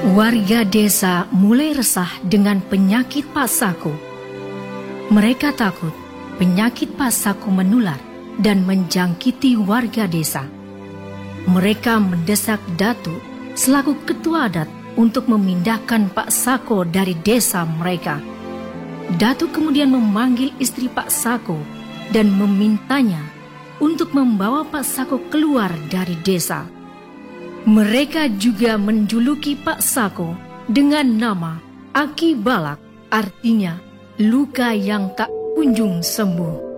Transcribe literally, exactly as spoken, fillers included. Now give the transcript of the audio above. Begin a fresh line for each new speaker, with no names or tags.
Warga desa mulai resah dengan penyakit Pak Sako. Mereka takut penyakit Pak Sako menular dan menjangkiti warga desa. Mereka mendesak Datuk selaku ketua adat untuk memindahkan Pak Sako dari desa mereka. Datuk kemudian memanggil istri Pak Sako dan memintanya untuk membawa Pak Sako keluar dari desa. Mereka juga menjuluki Pak Sako dengan nama Aki Balak, artinya luka yang tak kunjung sembuh.